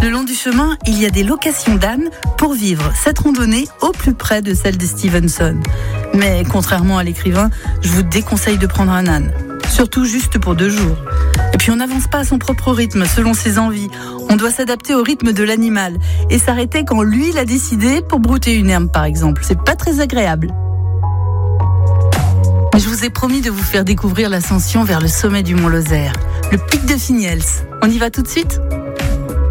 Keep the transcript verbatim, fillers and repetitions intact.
Le long du chemin, il y a des locations d'ânes pour vivre cette randonnée au plus près de celle de Stevenson. Mais contrairement à l'écrivain, je vous déconseille de prendre un âne. Surtout juste pour deux jours. Et puis on n'avance pas à son propre rythme, selon ses envies. On doit s'adapter au rythme de l'animal et s'arrêter quand lui l'a décidé pour brouter une herbe par exemple. C'est pas très agréable. Mais je vous ai promis de vous faire découvrir l'ascension vers le sommet du Mont Lozère, le pic de Finiels. On y va tout de suite ?